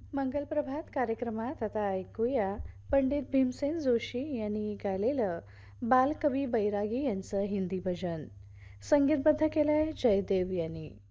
मंगल प्रभात कार्यक्रमात आता ऐकूया पंडित भीमसेन जोशी यांनी गायलेलं बालकवी बैरागी यांचं हिंदी भजन. संगीतबद्ध केलंय जयदेव यांनी.